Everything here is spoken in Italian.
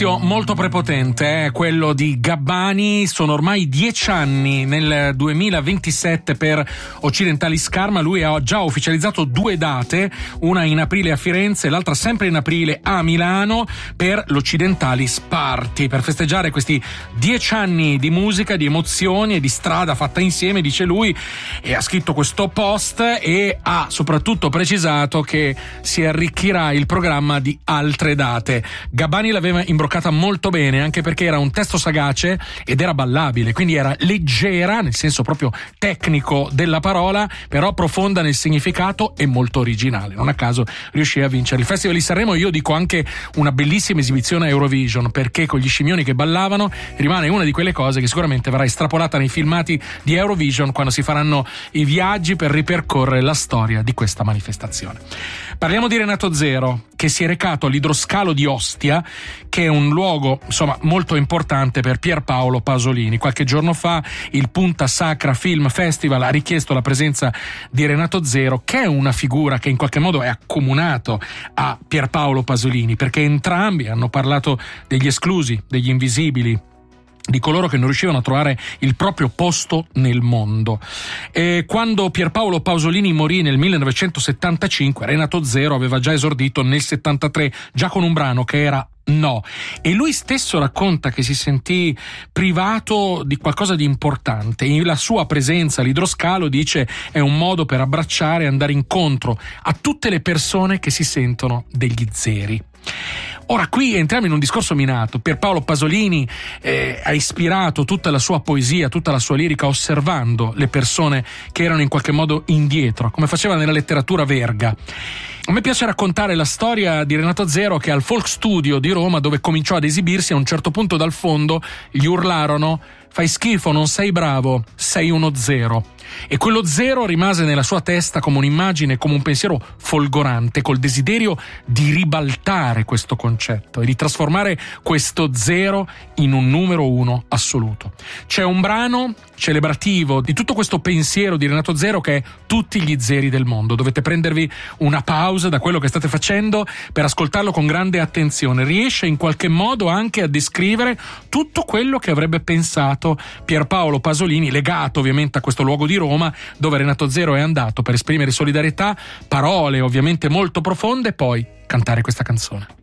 Molto prepotente, quello di Gabbani. Sono ormai 10 anni, nel 2027 per Occidentalis Karma. Lui ha già ufficializzato 2 date, una in aprile a Firenze e l'altra sempre in aprile a Milano, per l'Occidentalis Party, per festeggiare questi 10 anni di musica, di emozioni e di strada fatta insieme, dice lui, e ha scritto questo post e ha soprattutto precisato che si arricchirà il programma di altre date. Gabbani l'aveva imbroccata molto bene, anche perché era un testo sagace ed era ballabile, quindi era leggera nel senso proprio tecnico della parola, però profonda nel significato e molto originale. Non a caso riuscì a vincere il Festival di Sanremo. Io dico anche una bellissima esibizione a Eurovision, perché con gli scimmioni che ballavano rimane una di quelle cose che sicuramente verrà estrapolata nei filmati di Eurovision quando si faranno i viaggi per ripercorrere la storia di questa manifestazione. Parliamo di Renato Zero, che si è recato all'idroscalo di Ostia, che è un luogo insomma molto importante per Pierpaolo Pasolini. Qualche giorno fa il Punta Sacra Film Festival ha richiesto la presenza di Renato Zero, che è una figura che in qualche modo è accomunato a Pierpaolo Pasolini, perché entrambi hanno parlato degli esclusi, degli invisibili, di coloro che non riuscivano a trovare il proprio posto nel mondo. E quando Pierpaolo Pasolini morì nel 1975, Renato Zero aveva già esordito nel 73, già con un brano che era No, e lui stesso racconta che si sentì privato di qualcosa di importante. La sua presenza all'idroscalo, dice, è un modo per abbracciare e andare incontro a tutte le persone che si sentono degli zeri. Ora, qui entriamo in un discorso minato. Pierpaolo Pasolini ha ispirato tutta la sua poesia, tutta la sua lirica osservando le persone che erano in qualche modo indietro, come faceva nella letteratura Verga. A me piace raccontare la storia di Renato Zero, che al Folk Studio di Roma, dove cominciò ad esibirsi, a un certo punto dal fondo gli urlarono: "Fai schifo, non sei bravo, sei uno zero". E quello zero rimase nella sua testa come un'immagine, come un pensiero folgorante, col desiderio di ribaltare questo concetto e di trasformare questo zero in un numero 1 assoluto. C'è un brano celebrativo di tutto questo pensiero di Renato Zero che è Tutti gli zeri del mondo. Dovete prendervi una pausa da quello che state facendo per ascoltarlo con grande attenzione. Riesce in qualche modo anche a descrivere tutto quello che avrebbe pensato Pierpaolo Pasolini, legato ovviamente a questo luogo di Roma dove Renato Zero è andato per esprimere solidarietà, parole ovviamente molto profonde, e poi cantare questa canzone.